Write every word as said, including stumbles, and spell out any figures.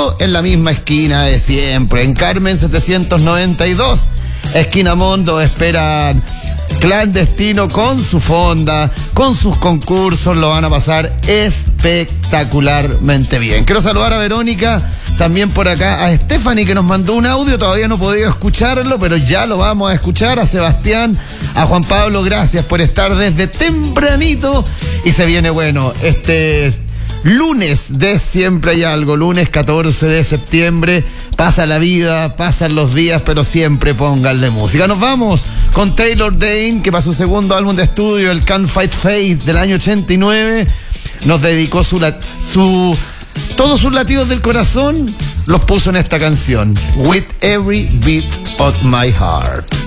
Todo en la misma esquina de siempre, en Carmen setecientos noventa y dos, esquina Mondo. Esperan Clandestino con su fonda, con sus concursos, lo van a pasar espectacularmente bien. Quiero saludar a Verónica, también por acá a Stephanie, que nos mandó un audio, todavía no he podido escucharlo, pero ya lo vamos a escuchar, a Sebastián, a Juan Pablo, gracias por estar desde tempranito, y se viene bueno este lunes de Siempre Hay Algo, lunes catorce de septiembre. Pasa la vida, pasan los días, pero siempre pónganle música. Nos vamos con Taylor Dayne, que para su segundo álbum de estudio, el Can't Fight Fate del año ochenta y nueve, nos dedicó su, su todos sus latidos del corazón, los puso en esta canción, With Every Beat of My Heart.